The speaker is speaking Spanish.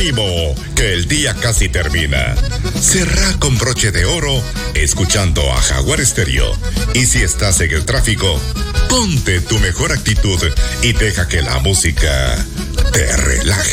ánimo, que el día casi termina. Cerrá con broche de oro escuchando a Jaguar Stereo. Y si estás en el tráfico, ponte tu mejor actitud y deja que la música te relaje.